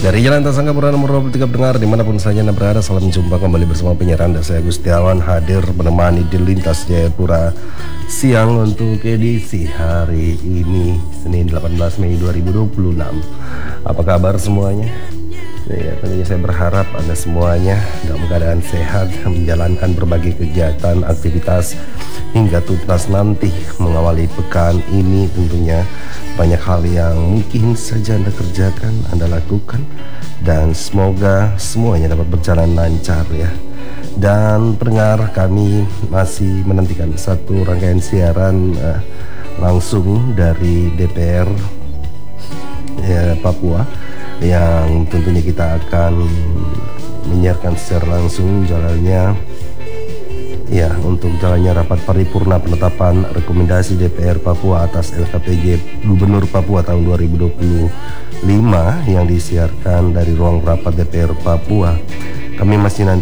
Dari Jalan Tasangkapura nomor 23 pendengar dimanapun saja Anda berada, salam jumpa kembali bersama penyiar Anda. Saya Gustiawan hadir menemani di Lintas Jayapura siang untuk edisi hari ini Senin 18 Mei 2026. Apa kabar semuanya? Ya, tentunya saya berharap Anda semuanya dalam keadaan sehat, menjalankan berbagai kegiatan, aktivitas hingga tuntas nanti mengawali pekan ini. Tentunya banyak hal yang mungkin saja Anda kerjakan, Anda lakukan, dan semoga semuanya dapat berjalan lancar ya. Dan pendengar, kami masih menantikan satu rangkaian siaran langsung dari DPR Papua, yang tentunya kita akan menyiarkan secara langsung untuk jalannya rapat paripurna penetapan rekomendasi DPR Papua atas LKPJ Gubernur Papua tahun 2025 yang disiarkan dari ruang rapat DPR Papua. Kami masih nanti